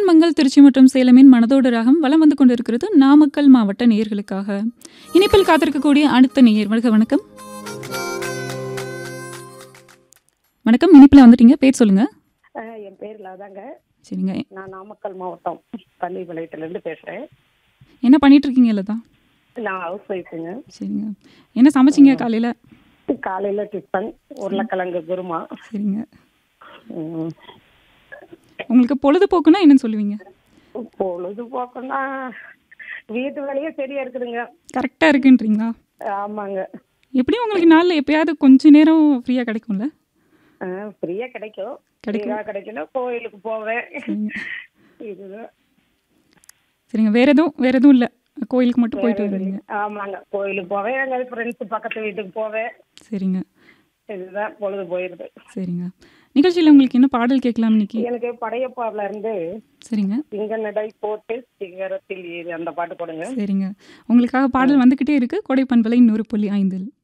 மங்கள் திருச்சி மற்றும் சேலமின் மனதோடு ராகம் வலம் வந்து கொண்டிருக்கிறது நாமக்கல் மாவட்ட நேயர்களுக்காக. இனிப்பில் காத்திருக்கக்கூடிய அடுத்த நேயர். வணக்கம். வணக்கம், இனிப்பில் வந்துட்டீங்க, பேர் சொல்லுங்க. என் பேர் லதாங்க. சரிங்க. நான் நாமக்கல் மாவட்டம் பள்ளிப்பாளையத்துலேருந்து பேசுகிறேன். என்ன பண்ணிட்டு இருக்கீங்க லதா? நான் ஹவுஸ் ஒய்ஃபுங்க. சரிங்க. என்ன சமைச்சிங்க காலையில்? காலையில் டிஃபன் உருளைக்கிழங்கு குருமா. சரிங்க. ம், உங்களுக்கு பொழுதுபோக்குன்னா என்னன்னு சொல்லுவீங்க? பொழுதுபோக்குன்னா வீட்டு வேலையே சரியா இருக்குதுங்க. கரெக்டாக இருக்குன்றீங்களா? ஆமாங்க. எப்படியும் உங்களுக்கு நாளில் எப்பயாவது கொஞ்ச நேரம் ஃப்ரீயாக கிடைக்கும்ல? ஃப்ரீயாக கிடைக்கும். கிடைக்கும். ஃப்ரீயாக கிடைக்கணும், கோயிலுக்கு போவேன். சரிங்க. இதுதான். சரிங்க. வேற எதுவும் இல்லை, கோயிலுக்கு மட்டும் வேற போயிட்டு எதுவும் வருவீங்க? இல்லை. ஆமாங்க, கோயிலுக்கு போவேன், எங்கள் ஃப்ரெண்ட்ஸ் பக்கத்து வீட்டுக்கு போவேன். சரிங்க. இதுதான் பொழுது போயிடுது. சரிங்க. நிகழ்ச்சியில் உங்களுக்கு என்ன பாடல் கேட்கலாம் இன்னைக்கு? எனக்கு படையப்பாவில் இருந்து சரிங்க. சிங்க நடை போட்டு சிகரத்தில் ஏறி அந்த பாட்டு போடுங்க. சரிங்க. உங்களுக்காக பாடல் வந்துக்கிட்டே இருக்கு. கோடை பண்பலை 100.5.